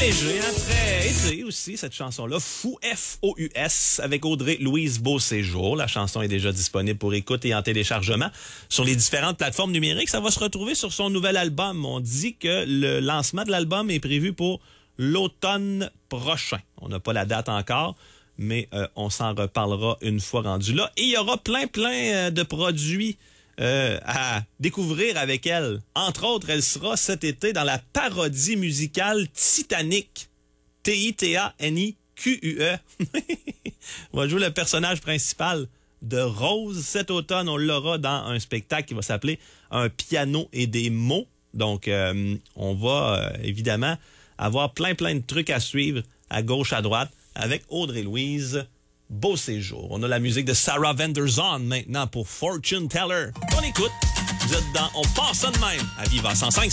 léger, hein, très été aussi, cette chanson-là. Fou, F-O-U-S, avec Audrey-Louise Beauséjour. La chanson est déjà disponible pour écoute et en téléchargement sur les différentes plateformes numériques. Ça va se retrouver sur son nouvel album. On dit que le lancement de l'album est prévu pour l'automne prochain. On n'a pas la date encore, mais on s'en reparlera une fois rendu là. Et il y aura plein de produits à découvrir avec elle. Entre autres, elle sera cet été dans la parodie musicale Titanic. T-I-T-A-N-I-Q-U-E. On va jouer le personnage principal de Rose. Cet automne, on l'aura dans un spectacle qui va s'appeler Un piano et des mots. Donc, on va évidemment avoir plein de trucs à suivre à gauche, à droite avec Audrey-Louise Beauséjour. On a la musique de Sarah Vanderzon maintenant pour Fortune Teller. On écoute. Vous êtes dans On passe ça de même à Viva 105.7.